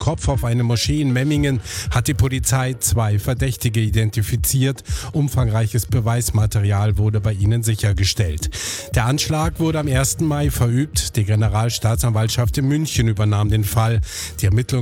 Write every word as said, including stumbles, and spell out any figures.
Kopf auf eine Moschee in Memmingen hat die Polizei zwei Verdächtige identifiziert. Umfangreiches Beweismaterial wurde bei ihnen sichergestellt. Der Anschlag wurde am ersten Mai verübt. Die Generalstaatsanwaltschaft in München übernahm den Fall. Die Ermittlungen